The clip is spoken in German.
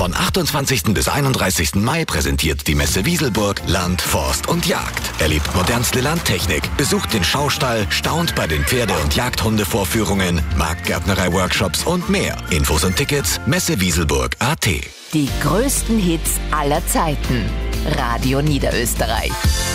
Von 28. bis 31. Mai präsentiert die Messe Wieselburg Land, Forst und Jagd. Erlebt modernste Landtechnik, besucht den Schaustall, staunt bei den Pferde- und Jagdhundevorführungen, Marktgärtnerei-Workshops und mehr. Infos und Tickets messewieselburg.at. Die größten Hits aller Zeiten. Radio Niederösterreich.